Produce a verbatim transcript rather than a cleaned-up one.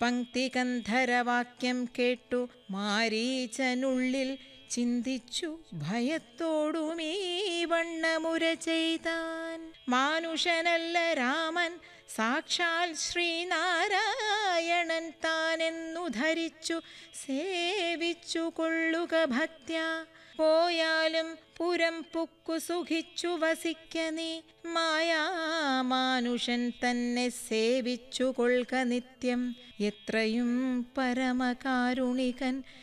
പങ്ക്തികന്ധരവാക്യം കേട്ടു മാരീചനുള്ളിൽ ചിന്തിച്ചു ഭയത്തോടുമീ വണ്ണമുര ചെയ്താൻ. മാനുഷനല്ല രാമൻ സാക്ഷാൽ ശ്രീനാരായണൻ താനെന്നു ധരിച്ചു സേവിച്ചു കൊള്ളുക ഭക്ത്യാ. പോയാലും പുരം പുക്കു സുഖിച്ചു വസിക്ക നീ, മായാമാനുഷൻ തന്നെ സേവിച്ചു കൊള്ളുക നിത്യം. എത്രയും പരമകാരുണികൻ